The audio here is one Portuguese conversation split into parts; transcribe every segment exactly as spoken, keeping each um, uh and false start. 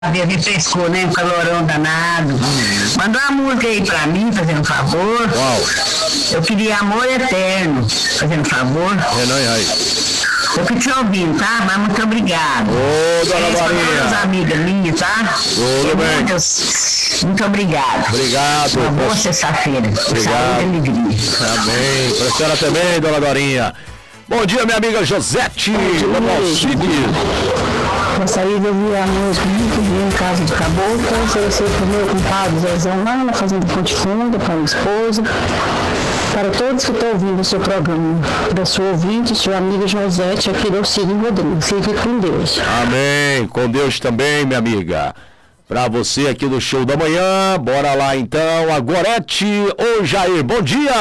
Me pescou, né? Um calorão danado. Hum. Manda uma música aí pra mim, fazendo um favor. Qual? Eu queria Amor Eterno, fazendo um favor. É, não, é aí. Eu que te ouvindo, tá? Mas muito obrigado. Ô, dona Maria. As amigas minhas, tá? Tudo bem. Deus, muito obrigado. Obrigado. Uma boa sexta-feira. Saúde e alegria. Amém. Pra senhora também, dona Dorinha. Bom dia, minha amiga Josete Alcides. Gostaria de ouvir a música muito bem em casa do Caboclo. Oferecer para o meu compadre Zezão lá na Fazenda Ponte Funda, para o esposo. Para todos que estão ouvindo o seu programa, da sua ouvinte, sua amiga Josete, aqui do Ciro Rodrigues. Fique com Deus. Amém. Com Deus também, minha amiga. Para você aqui do Show da Manhã, bora lá então. A Gorete ou Jair, bom dia!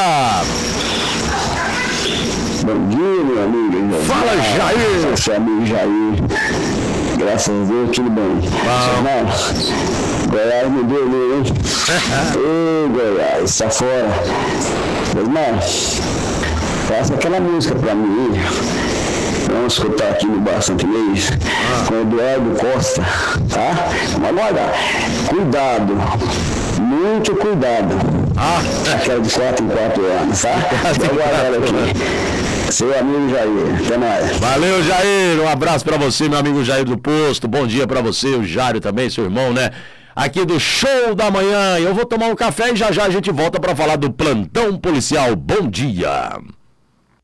Bom dia, meu amigo. Fala, ah, Jair! Seu amigo Jair. Graças a Deus, tudo bem. Ah. Goiás me deu ali, hein? Ô, Goiás, está fora. Mas, mas, faça aquela música pra mim. Vamos escutar aqui no Bar Santinês, ah. com o Eduardo Costa, tá? Vamos aguardar. Cuidado, muito cuidado. Ah. Aquela de quatro em quatro anos, tá? Vamos aguardar aqui. Seu amigo Jair, até mais. Valeu, Jair, um abraço pra você, meu amigo Jair do Posto, bom dia pra você, o Jário também, seu irmão, né? Aqui do Show da Manhã, eu vou tomar um café e já já a gente volta pra falar do plantão policial. Bom dia.